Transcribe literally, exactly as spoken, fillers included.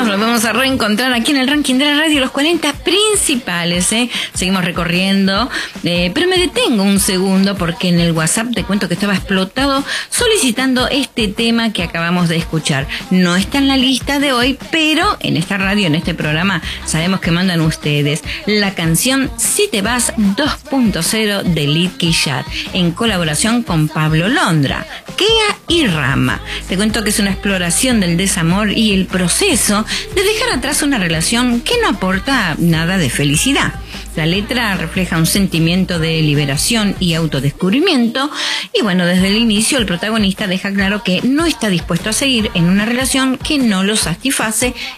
nos vamos a reencontrar aquí en el ranking de la radio, los cuarenta principales, ¿eh? Seguimos recorriendo, eh, pero me detengo un segundo porque en el WhatsApp te cuento que estaba explotado solicitando este tema que acabamos de escuchar. No está en la lista de hoy, pero en esta radio, en este programa, sabemos que mandan ustedes la canción Si te vas dos punto cero de Lid Quillat, en colaboración con Pablo Londra, Kea y Rama. Te cuento que es una exploración del desamor y el proceso de dejar atrás una relación que no aporta nada de felicidad. La letra refleja un sentimiento de liberación y autodescubrimiento y bueno, desde el inicio el protagonista deja claro que no está dispuesto a seguir en una relación que no lo satisface